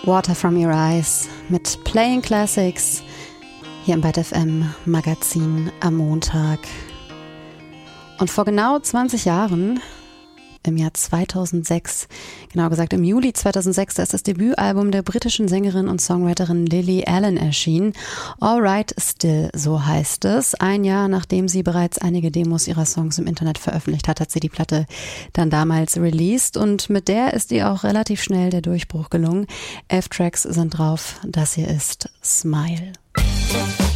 Water from Your Eyes mit Playing Classics hier im Byte FM Magazin am Montag. Und vor genau 20 Jahren, im Jahr 2006, genau gesagt im Juli 2006, da ist das Debütalbum der britischen Sängerin und Songwriterin Lily Allen erschienen. All Right Still, so heißt es. Ein Jahr nachdem sie bereits einige Demos ihrer Songs im Internet veröffentlicht hat, hat sie die Platte dann damals released und mit der ist ihr auch relativ schnell der Durchbruch gelungen. 11 Tracks sind drauf, das hier ist Smile.